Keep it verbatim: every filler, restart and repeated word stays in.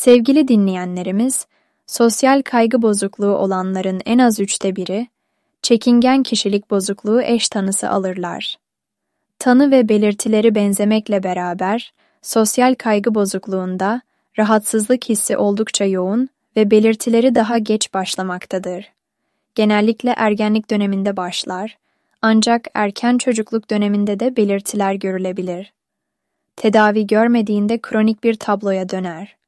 Sevgili dinleyenlerimiz, sosyal kaygı bozukluğu olanların en az üçte biri, çekingen kişilik bozukluğu eş tanısı alırlar. Tanı ve belirtileri benzemekle beraber, sosyal kaygı bozukluğunda rahatsızlık hissi oldukça yoğun ve belirtileri daha geç başlamaktadır. Genellikle ergenlik döneminde başlar, ancak erken çocukluk döneminde de belirtiler görülebilir. Tedavi görmediğinde kronik bir tabloya döner.